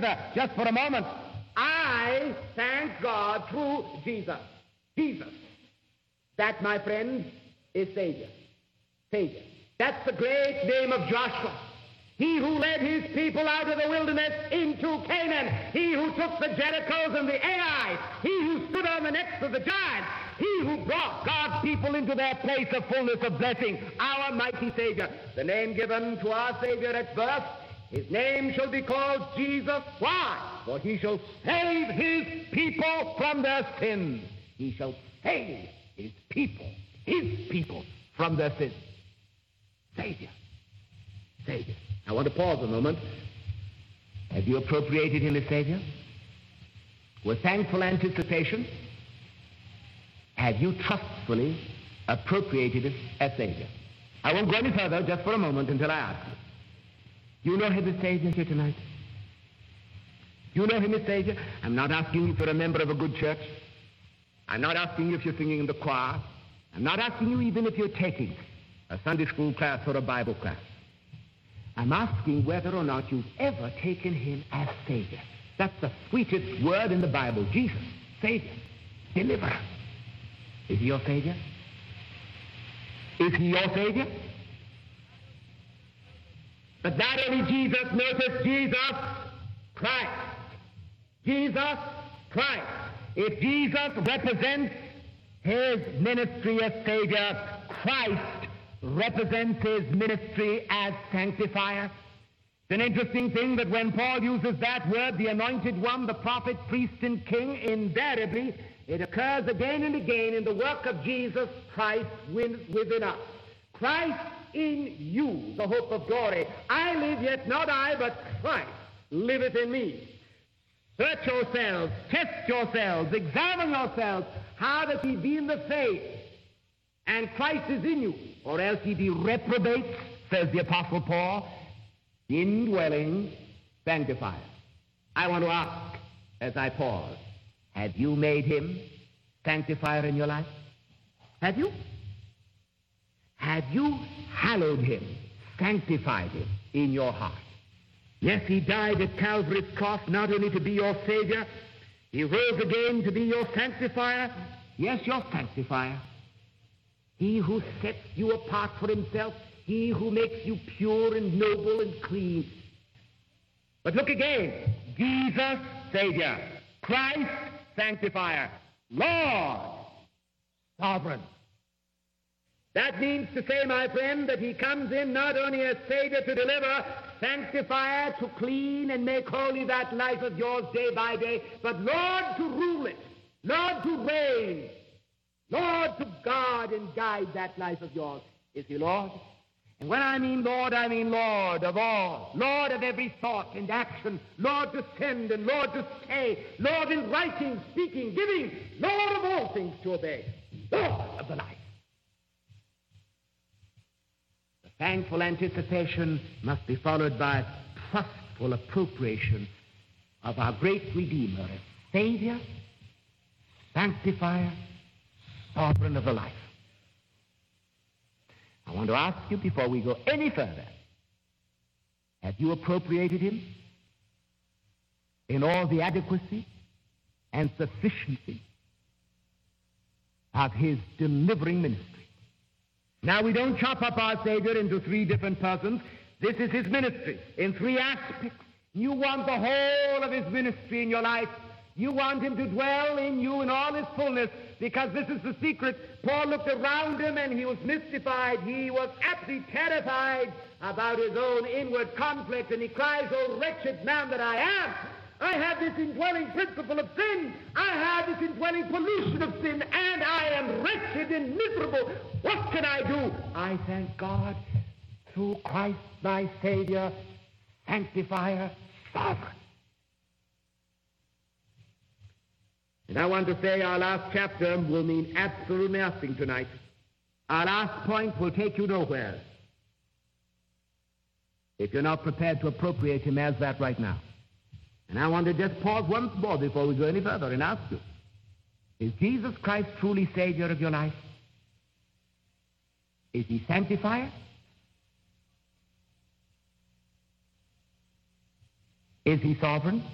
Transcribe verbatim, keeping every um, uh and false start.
together just for a moment. I thank God through Jesus. Jesus. That, my friend, is Savior. Savior. That's the great name of Joshua. He who led his people out of the wilderness into Canaan. He who took the Jerichos and the Ai. He who stood on the necks of the giants. He who brought God's people into their place of fullness of blessing. Our mighty Savior. The name given to our Savior at birth, his name shall be called Jesus. Why? For he shall save his people from their sins. He shall save his people, his people, from their sins. Savior. Savior. I want to pause a moment. Have you appropriated him as Savior? With thankful anticipation, have you trustfully appropriated him as Savior? I won't go any further just for a moment until I ask you. Do you know him as Savior here tonight? Do you know him as Savior? I'm not asking you if you're a member of a good church. I'm not asking you if you're singing in the choir. I'm not asking you even if you're taking a Sunday school class or a Bible class. I'm asking whether or not you've ever taken him as Savior. That's the sweetest word in the Bible. Jesus, Savior, Deliverer. Is he your Savior? Is he your Savior? But not only Jesus, notice Jesus Christ. Jesus Christ. If Jesus represents his ministry as Savior, Christ represents his ministry as sanctifier. It's an interesting thing that when Paul uses that word, the anointed one, the prophet, priest, and king, invariably it occurs again and again in the work of Jesus Christ within us. Christ in you, the hope of glory. I live, yet not I, but Christ liveth in me. Search yourselves, test yourselves, examine yourselves. How does he be in the faith? And Christ is in you, or else ye be reprobates, says the Apostle Paul, indwelling sanctifier. I want to ask, as I pause, have you made him sanctifier in your life? Have you? Have you hallowed him, sanctified him in your heart? Yes, he died at Calvary's cross not only to be your Savior, he rose again to be your sanctifier. Yes, your sanctifier. He who sets you apart for himself, he who makes you pure and noble and clean. But look again. Jesus, Savior. Christ, Sanctifier. Lord, Sovereign. That means to say, my friend, that he comes in not only as Savior to deliver, Sanctifier to clean and make holy that life of yours day by day, but Lord to rule it, Lord to reign, Lord to guard and guide that life of yours. Is he Lord? And when I mean Lord, I mean Lord of all, Lord of every thought and action, Lord to send and Lord to stay, Lord in writing, speaking, giving, Lord of all things to obey, Lord of the life. The thankful anticipation must be followed by trustful appropriation of our great Redeemer as Savior, Sanctifier, Sovereign of the life. I want to ask you before we go any further, have you appropriated him in all the adequacy and sufficiency of his delivering ministry? Now, we don't chop up our Savior into three different persons. This is his ministry in three aspects. You want the whole of his ministry in your life. You want him to dwell in you in all his fullness, because this is the secret. Paul looked around him and he was mystified. He was absolutely terrified about his own inward conflict, and he cries, "Oh, wretched man that I am! I have this indwelling principle of sin. I have this indwelling pollution of sin, and I am wretched and miserable. What can I do?" I thank God through Christ my Savior, Sanctifier, Sovereign. And I want to say our last chapter will mean absolutely nothing tonight. Our last point will take you nowhere if you're not prepared to appropriate him as that right now. And I want to just pause once more before we go any further and ask you, is Jesus Christ truly Savior of your life? Is he Sanctifier? Is he Sovereign?